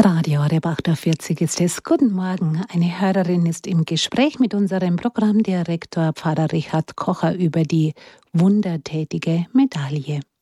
Radio Horeb 48 ist es. Guten Morgen. Eine Hörerin ist im Gespräch mit unserem Programmdirektor Pfarrer Richard Kocher über die wundertätige Medaille.